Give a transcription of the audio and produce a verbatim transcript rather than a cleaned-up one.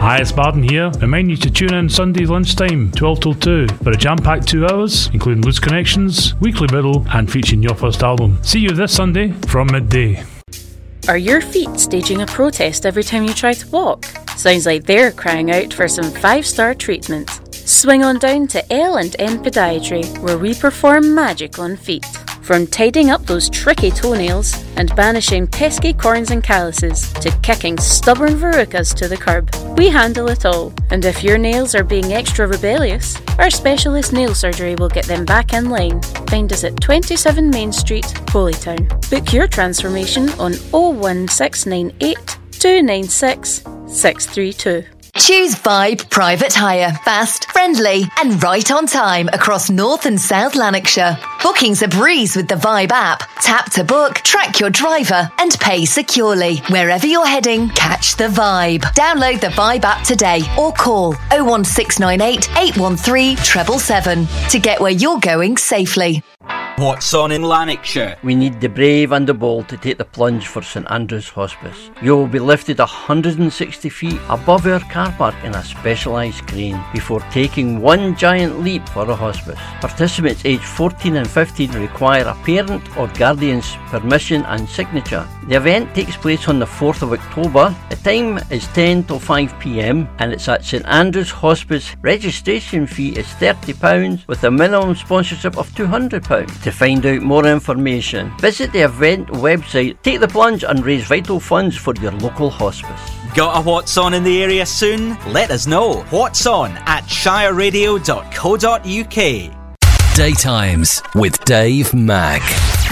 Hi, it's Barden here. Remind you to tune in Sunday lunchtime, twelve till two, for a jam-packed two hours, including loose connections, weekly middle, and featuring your first album. See you this Sunday from midday. Are your feet staging a protest every time you try to walk? Sounds like they're crying out for some five-star treatment. Swing on down to L and N Podiatry, where we perform magic on feet. From tidying up those tricky toenails and banishing pesky corns and calluses to kicking stubborn verrucas to the curb, we handle it all. And if your nails are being extra rebellious, our specialist nail surgery will get them back in line. Find us at twenty-seven Main Street, Holytown. Book your transformation on oh one six nine eight, two nine six, six three two. Choose Vibe Private Hire. Fast, friendly and right on time across North and South Lanarkshire. Bookings a breeze with the Vibe app. Tap to book, track your driver and pay securely. Wherever you're heading, catch the vibe. Download the Vibe app today or call oh one six nine eight, eight one three, seven seven seven to get where you're going safely. What's on in Lanarkshire? We need the brave and the bold to take the plunge for St Andrew's Hospice. You will be lifted one hundred sixty feet above our car park in a specialised crane before taking one giant leap for a hospice. Participants aged fourteen and fifteen require a parent or guardian's permission and signature. The event takes place on the fourth of October. The time is ten till five p m and it's at St Andrew's Hospice. Registration fee is thirty pounds with a minimum sponsorship of two hundred pounds. To find out more information, visit the event website, take the plunge and raise vital funds for your local hospice. Got a What's On in the area soon? Let us know. What's On at shire radio dot co dot uk. Daytimes with Dave Mack.